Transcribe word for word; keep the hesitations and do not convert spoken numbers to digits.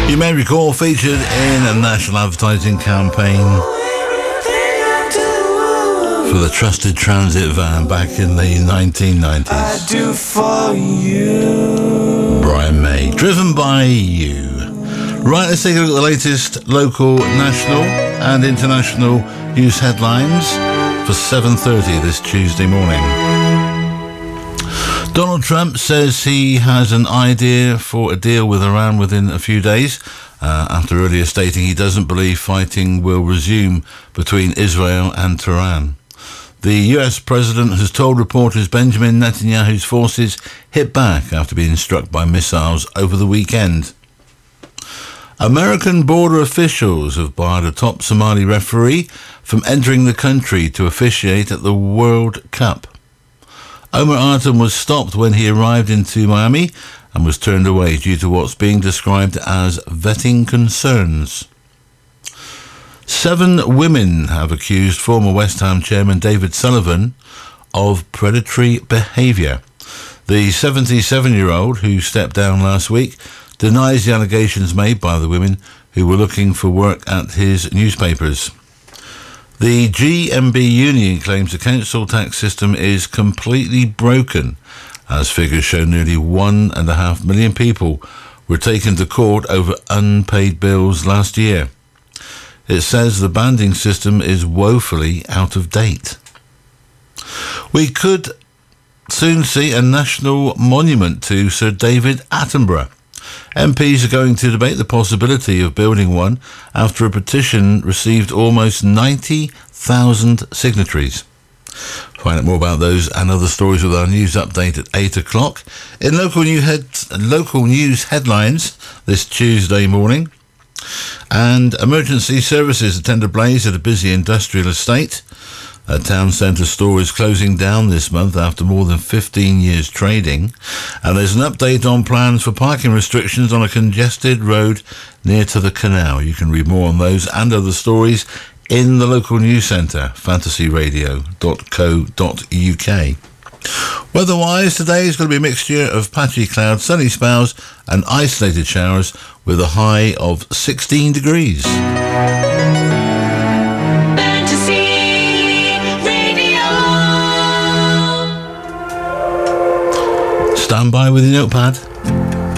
You may recall featured in a national advertising campaign for the Trusted Transit van back in the nineteen nineties. I do for you. Brian May, Driven by You. Right, let's take a look at the latest local, national and international news headlines for seven thirty this Tuesday morning. Donald Trump says he has an idea for a deal with Iran within a few days, uh, after earlier stating he doesn't believe fighting will resume between Israel and Tehran. The U S president has told reporters Benjamin Netanyahu's forces hit back after being struck by missiles over the weekend. American border officials have barred a top Somali referee from entering the country to officiate at the World Cup. Omar Artem was stopped when he arrived into Miami and was turned away due to what's being described as vetting concerns. Seven women have accused former West Ham chairman David Sullivan of predatory behaviour. The seventy-seven-year-old, who stepped down last week, denies the allegations made by the women who were looking for work at his newspapers. The G M B union claims the council tax system is completely broken, as figures show nearly one and a half million people were taken to court over unpaid bills last year. It says the banding system is woefully out of date. We could soon see a national monument to Sir David Attenborough. M Ps are going to debate the possibility of building one after a petition received almost ninety thousand signatories. Find out more about those and other stories with our news update at eight o'clock. In local, new head, local news headlines this Tuesday morning. And emergency services attend a blaze at a busy industrial estate. A town centre store is closing down this month after more than fifteen years trading. And there's an update on plans for parking restrictions on a congested road near to the canal. You can read more on those and other stories in the local news centre, fantasy radio dot co dot uk. Weather-wise, today is going to be a mixture of patchy clouds, sunny spells and isolated showers with a high of sixteen degrees. Stand by with your notepad.